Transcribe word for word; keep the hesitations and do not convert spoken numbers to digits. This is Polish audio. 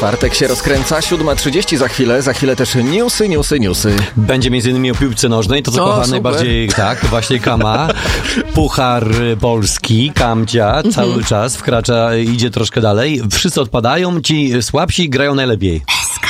Czwartek się rozkręca, siódma trzydzieści za chwilę, za chwilę też newsy, newsy, newsy. Będzie między innymi o piłce nożnej, to co O, kocha super. najbardziej, tak, to właśnie Kama. Puchar Polski, Kamcia, Mhm. cały czas wkracza, idzie troszkę dalej. Wszyscy odpadają, ci słabsi grają najlepiej.